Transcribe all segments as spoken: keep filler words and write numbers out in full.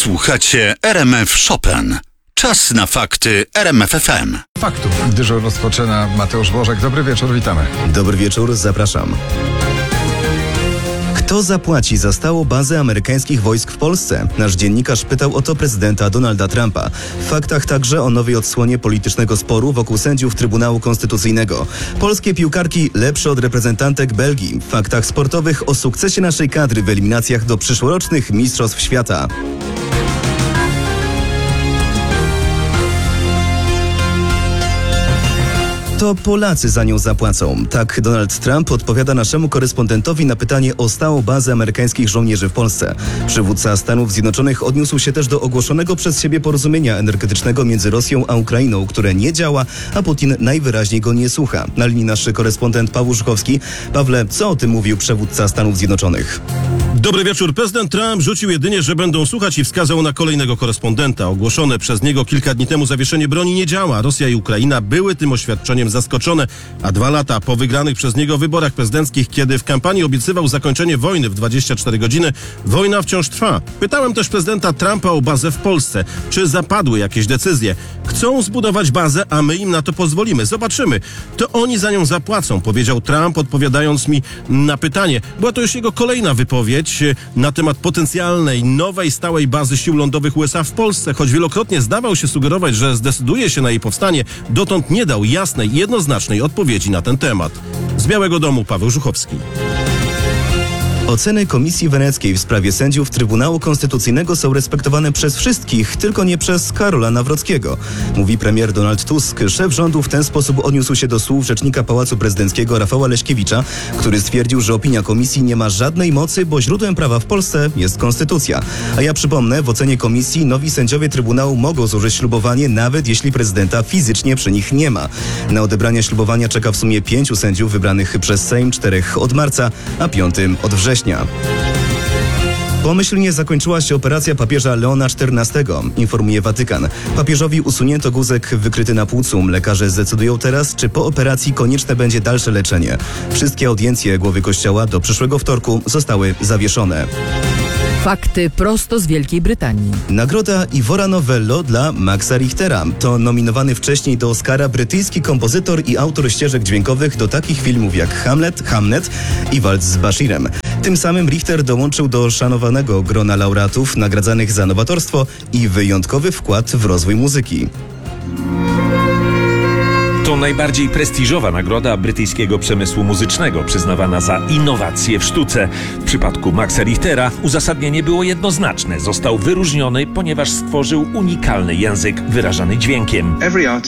Słuchacie R M F Chopin. Czas na fakty R M F F M. Faktów. Dyżur rozpoczyna Mateusz Bożek. Dobry wieczór, witamy. Dobry wieczór, zapraszam. Kto zapłaci za stałą bazę amerykańskich wojsk w Polsce? Nasz dziennikarz pytał o to prezydenta Donalda Trumpa. W faktach także o nowej odsłonie politycznego sporu wokół sędziów Trybunału Konstytucyjnego. Polskie piłkarki lepsze od reprezentantek Belgii. W faktach sportowych o sukcesie naszej kadry w eliminacjach do przyszłorocznych Mistrzostw Świata. To Polacy za nią zapłacą. Tak Donald Trump odpowiada naszemu korespondentowi na pytanie o stałą bazę amerykańskich żołnierzy w Polsce. Przywódca Stanów Zjednoczonych odniósł się też do ogłoszonego przez siebie porozumienia energetycznego między Rosją a Ukrainą, które nie działa, a Putin najwyraźniej go nie słucha. Na linii nasz korespondent Paweł Żuchowski. Pawle, co o tym mówił przywódca Stanów Zjednoczonych? Dobry wieczór. Prezydent Trump rzucił jedynie, że będą słuchać i wskazał na kolejnego korespondenta. Ogłoszone przez niego kilka dni temu zawieszenie broni nie działa. Rosja i Ukraina były tym oświadczeniem zaskoczone, a dwa lata po wygranych przez niego wyborach prezydenckich, kiedy w kampanii obiecywał zakończenie wojny w dwadzieścia cztery godziny, wojna wciąż trwa. Pytałem też prezydenta Trumpa o bazę w Polsce. Czy zapadły jakieś decyzje? Chcą zbudować bazę, a my im na to pozwolimy. Zobaczymy. To oni za nią zapłacą, powiedział Trump, odpowiadając mi na pytanie. Była to już jego kolejna wypowiedź na temat potencjalnej, nowej, stałej bazy sił lądowych U S A w Polsce. Choć wielokrotnie zdawał się sugerować, że zdecyduje się na jej powstanie, dotąd nie dał jasnej, jednoznacznej odpowiedzi na ten temat. Z Białego Domu Paweł Żuchowski. Oceny Komisji Weneckiej w sprawie sędziów Trybunału Konstytucyjnego są respektowane przez wszystkich, tylko nie przez Karola Nawrockiego. Mówi premier Donald Tusk. Szef rządu w ten sposób odniósł się do słów rzecznika Pałacu Prezydenckiego Rafała Leśkiewicza, który stwierdził, że opinia komisji nie ma żadnej mocy, bo źródłem prawa w Polsce jest konstytucja. A ja przypomnę, w ocenie komisji nowi sędziowie Trybunału mogą złożyć ślubowanie, nawet jeśli prezydenta fizycznie przy nich nie ma. Na odebranie ślubowania czeka w sumie pięciu sędziów wybranych przez Sejm, czterech od marca, a piątym od września. Pomyślnie zakończyła się operacja papieża Leona czternastego, informuje Watykan. Papieżowi usunięto guzek wykryty na płucu. Lekarze zdecydują teraz, czy po operacji konieczne będzie dalsze leczenie. Wszystkie audiencje głowy kościoła do przyszłego wtorku zostały zawieszone. Fakty prosto z Wielkiej Brytanii. Nagroda Ivora Novello dla Maxa Richtera. To nominowany wcześniej do Oscara brytyjski kompozytor i autor ścieżek dźwiękowych do takich filmów jak Hamlet, Hamnet i Walc z Bashirem. Tym samym Richter dołączył do szanowanego grona laureatów nagradzanych za nowatorstwo i wyjątkowy wkład w rozwój muzyki. To najbardziej prestiżowa nagroda brytyjskiego przemysłu muzycznego, przyznawana za innowacje w sztuce. W przypadku Maxa Richtera uzasadnienie było jednoznaczne. Został wyróżniony, ponieważ stworzył unikalny język wyrażany dźwiękiem.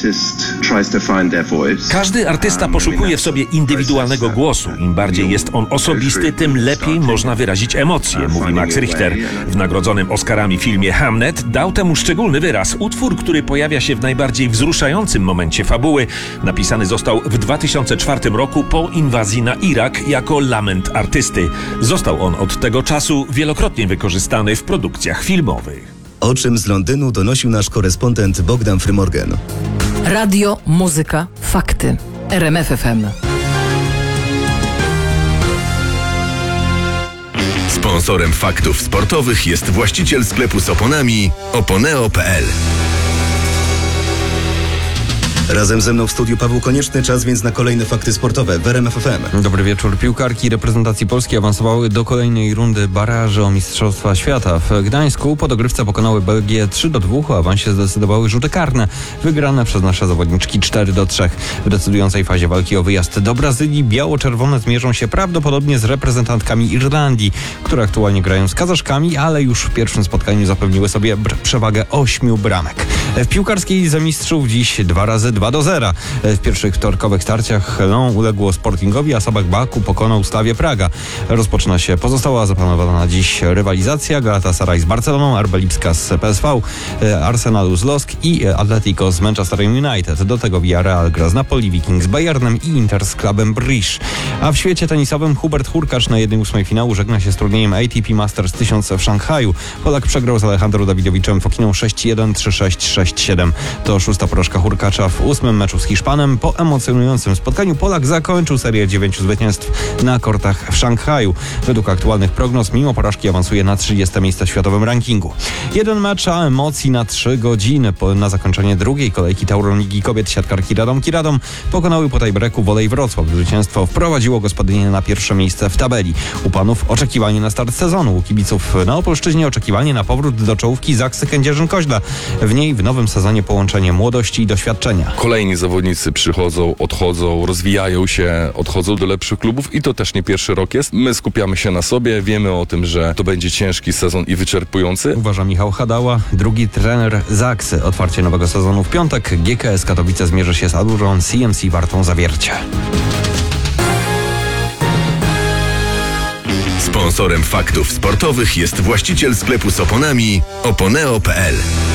Każdy artysta poszukuje w sobie indywidualnego głosu. Im bardziej jest on osobisty, tym lepiej można wyrazić emocje, mówi Max Richter. W nagrodzonym Oscarami filmie Hamnet dał temu szczególny wyraz. Utwór, który pojawia się w najbardziej wzruszającym momencie fabuły, napisany został w dwa tysiące czwartym roku po inwazji na Irak jako lament artysty. Został on od tego czasu wielokrotnie wykorzystany w produkcjach filmowych. O czym z Londynu donosił nasz korespondent Bogdan Frymorgan. Radio, muzyka, fakty. R M F F M. Sponsorem faktów sportowych jest właściciel sklepu z oponami oponeo kropka p l. Razem ze mną w studiu Paweł Konieczny, czas więc na kolejne fakty sportowe w R M F F M. Dobry wieczór. Piłkarki reprezentacji Polski awansowały do kolejnej rundy baraży o Mistrzostwa Świata. W Gdańsku po dogrywce pokonały Belgię trzy do dwóch, o awansie zdecydowały rzuty karne, wygrane przez nasze zawodniczki cztery do trzech. W decydującej fazie walki o wyjazd do Brazylii biało-czerwone zmierzą się prawdopodobnie z reprezentantkami Irlandii, które aktualnie grają z Kazaszkami, ale już w pierwszym spotkaniu zapewniły sobie br- przewagę ośmiu bramek. W piłkarskiej Lidze Mistrzów dziś dwa razy dwa do zera. W pierwszych wtorkowych starciach Lyon uległo Sportingowi, a Sabak Baku pokonał Slavię Praga. Rozpoczyna się pozostała zaplanowana na dziś rywalizacja. Galatasaray z Barceloną, R B Lipska z P S V, Arsenalu z Losk i Atletico z Manchester United. Do tego Villarreal gra z Napoli, Viking z Bayernem i Inter z klubem Bruges. A w świecie tenisowym Hubert Hurkacz na jednej ósmej finału żegna się z turniejem A T P Masters tysiąc w Szanghaju. Polak przegrał z Alejandro Dawidowiczem Fokiną sześć jeden, trzy sześć, sześć sześć siedem. To szósta porażka Hurkacza w ósmym meczu z Hiszpanem. Po emocjonującym spotkaniu Polak zakończył serię dziewięciu zwycięstw na kortach w Szanghaju. Według aktualnych prognoz mimo porażki awansuje na trzydzieste miejsce w światowym rankingu. Jeden mecz, a emocji na trzy godziny. Po, na zakończenie drugiej kolejki Tauron Ligi Kobiet siatkarki Radomki Radom pokonały po tiebreaku Wolej Wrocław. Zwycięstwo wprowadziło gospodynię na pierwsze miejsce w tabeli. U panów oczekiwanie na start sezonu. U kibiców na Opolszczyźnie oczekiwanie na powrót do czołówki Zaksy Kędzierzyn-Koźla. W niej w nowym sezonie połączenie młodości i doświadczenia. Kolejni zawodnicy przychodzą, odchodzą, rozwijają się, odchodzą do lepszych klubów i to też nie pierwszy rok jest. My skupiamy się na sobie, wiemy o tym, że to będzie ciężki sezon i wyczerpujący. Uważa Michał Hadała, drugi trener Zaksy. Otwarcie nowego sezonu w piątek. G K S Katowice zmierzy się z Adurą C M C Wartą Zawiercie. Sponsorem faktów sportowych jest właściciel sklepu z oponami oponeo kropka p l.